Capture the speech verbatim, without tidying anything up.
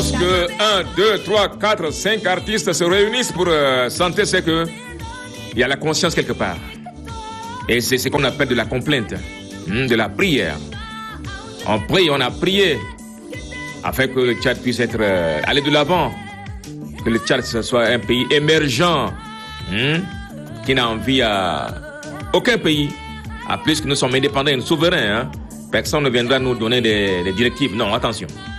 lorsque un, deux, trois, quatre, cinq artistes se réunissent pour euh, chanter, c'est que il y a la conscience quelque part. Et c'est ce qu'on appelle de la complainte, hein, de la prière. On prie, on a prié afin que le Tchad puisse être euh, aller de l'avant, que le Tchad soit un pays émergent, hein, qui n'a envie à aucun pays, à plus que nous sommes indépendants et souverains. Hein. Personne ne viendra nous donner des, des directives. Non, attention.